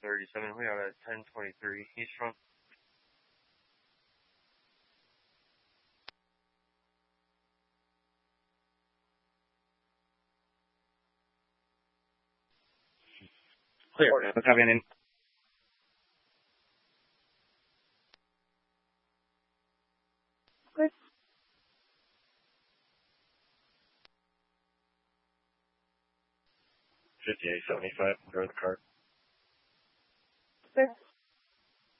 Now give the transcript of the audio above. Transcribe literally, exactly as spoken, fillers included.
thirty-seven. We are at ten twenty-three East Front. Clear. Let's have in. Clear. fifty-eight seventy-five, go to the cart. Clear.